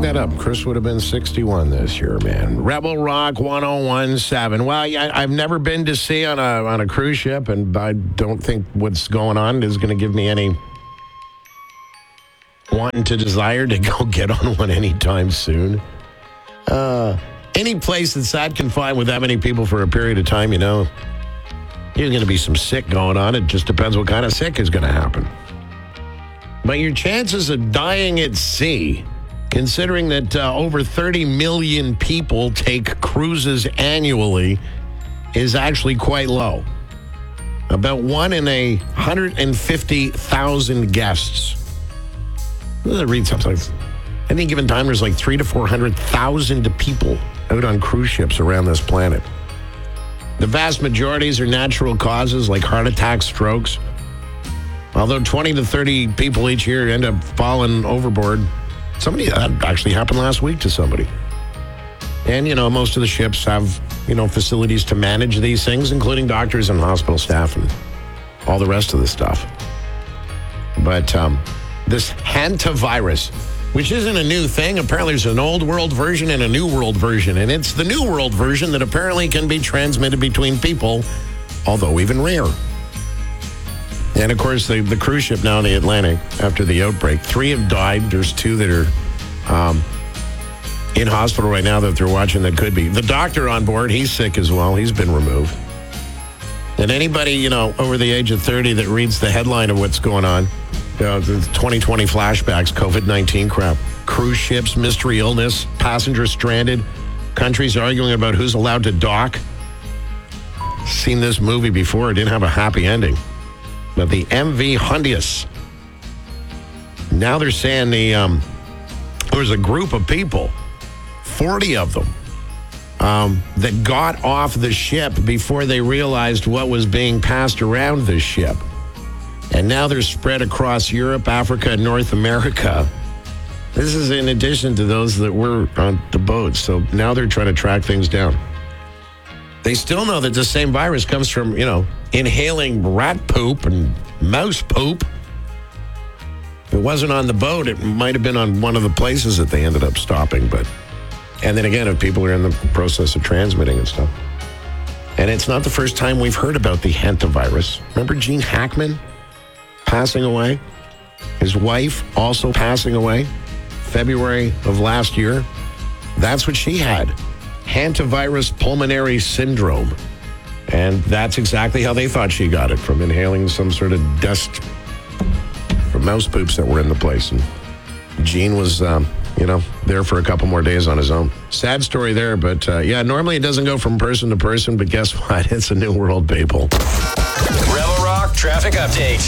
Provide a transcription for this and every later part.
that up. Chris would have been 61 this year, man. Rebel Rock 1017. Well, I've never been to sea on a cruise ship, and I don't think what's going on is going to give me any wanting to desire to go get on one anytime soon. Any place that's that confined with that many people for a period of time, you're going to be some sick going on. It just depends what kind of sick is going to happen. But your chances of dying at sea, considering that over 30 million people take cruises annually, is actually quite low. About 1 in 150,000 guests. I read something. At any given time, there's like 300,000 to 400,000 people out on cruise ships around this planet. The vast majorities are natural causes like heart attacks, strokes. Although 20 to 30 people each year end up falling overboard. That actually happened last week to somebody. And, most of the ships have, facilities to manage these things, including doctors and hospital staff and all the rest of the stuff. But this hantavirus, which isn't a new thing. Apparently there's an old world version and a new world version. And it's the new world version that apparently can be transmitted between people, although even rare. And, of course, the cruise ship now in the Atlantic, after the outbreak, 3 have died. There's 2 that are in hospital right now that they're watching that could be. The doctor on board, he's sick as well. He's been removed. And anybody, over the age of 30 that reads the headline of what's going on, the 2020 flashbacks, COVID-19 crap, cruise ships, mystery illness, passengers stranded, countries arguing about who's allowed to dock. Seen this movie before. It didn't have a happy ending. But the MV Hondius. Now they're saying there was a group of people, 40 of them, that got off the ship before they realized what was being passed around the ship. And now they're spread across Europe, Africa, and North America. This is in addition to those that were on the boat. So now they're trying to track things down. They still know that the same virus comes from, inhaling rat poop and mouse poop. If it wasn't on the boat, it might have been on one of the places that they ended up stopping. And then again, if people are in the process of transmitting and stuff. And it's not the first time we've heard about the hantavirus. Remember Gene Hackman passing away? His wife also passing away February of last year. That's what she had. Hantavirus pulmonary syndrome. And that's exactly how they thought she got it, from inhaling some sort of dust from mouse poops that were in the place. And Gene was, there for a couple more days on his own. Sad story there, but normally it doesn't go from person to person, but guess what? It's a new world, people. Rebel Rock Traffic Update.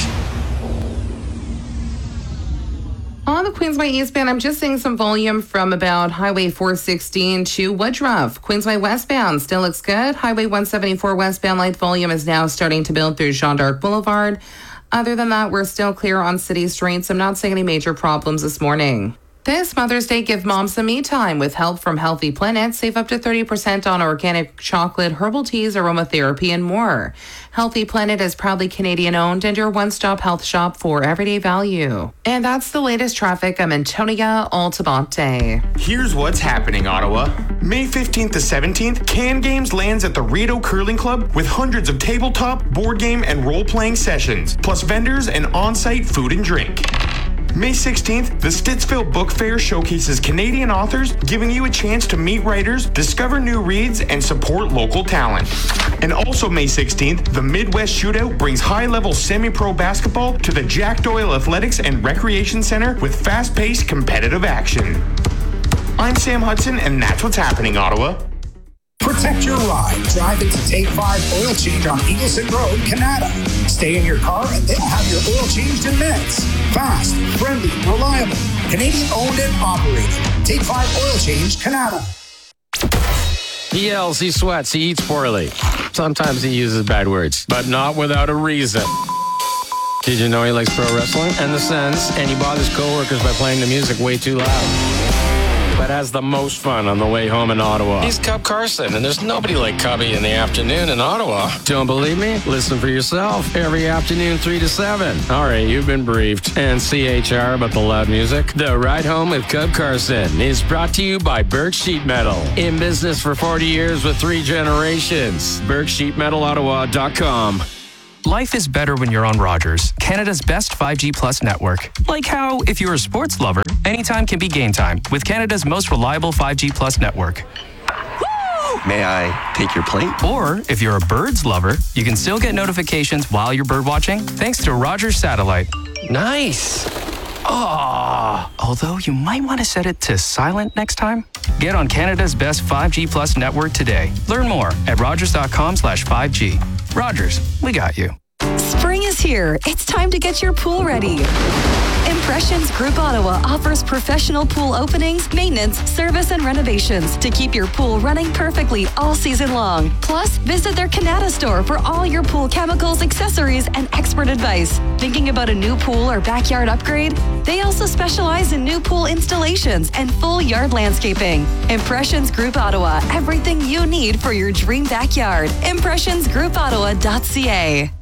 On the Queensway eastbound, I'm just seeing some volume from about Highway 416 to Woodruff. Queensway westbound still looks good. Highway 174 westbound light volume is now starting to build through Jean d'Arc Boulevard. Other than that, we're still clear on city streets. I'm not seeing any major problems this morning. This Mother's Day, give mom some me time with help from Healthy Planet. Save up to 30% on organic chocolate, herbal teas, aromatherapy, and more. Healthy Planet is proudly Canadian-owned and your one-stop health shop for everyday value. And that's the latest traffic. I'm Antonia Altamonte. Here's what's happening, Ottawa. May 15th to 17th, Can Games lands at the Rideau Curling Club with hundreds of tabletop, board game, and role-playing sessions, plus vendors and on-site food and drink. May 16th, the Stittsville Book Fair showcases Canadian authors, giving you a chance to meet writers, discover new reads, and support local talent. And also May 16th, the Midwest Shootout brings high-level semi-pro basketball to the Jack Doyle Athletics and Recreation Center with fast-paced competitive action. I'm Sam Hudson, and that's what's happening, Ottawa. Protect your ride. Drive into Take 5 Oil Change on Eagleson Road, Canada. Stay in your car and they'll have your oil changed in minutes. Fast, friendly, reliable. Canadian owned and operated. Take 5 Oil Change, Canada. He yells, he sweats, he eats poorly. Sometimes he uses bad words, but not without a reason. Did you know he likes pro wrestling and the Sens, and he bothers coworkers by playing the music way too loud? but has the most fun on the way home in Ottawa. He's Cub Carson, and there's nobody like Cubby in the afternoon in Ottawa. Don't believe me? Listen for yourself. Every afternoon, 3 to 7. All right, you've been briefed. And CHR about the loud music. The Ride Home with Cub Carson is brought to you by Burke Sheet Metal. In business for 40 years with 3 generations. BurkeSheetMetalOttawa.com. Life is better when you're on Rogers, Canada's best 5G Plus network. Like how, if you're a sports lover, anytime can be game time with Canada's most reliable 5G Plus network. May I take your plate? Or, if you're a birds lover, you can still get notifications while you're bird watching thanks to Rogers Satellite. Nice. Although you might want to set it to silent next time. Get on Canada's best 5G Plus network today. Learn more at rogers.com/5G. Rogers, we got you. Spring is here. It's time to get your pool ready. Impressions Group Ottawa offers professional pool openings, maintenance, service, and renovations to keep your pool running perfectly all season long. Plus, visit their Canada store for all your pool chemicals, accessories, and expert advice. Thinking about a new pool or backyard upgrade? They also specialize in new pool installations and full yard landscaping. Impressions Group Ottawa, everything you need for your dream backyard. ImpressionsGroupOttawa.ca.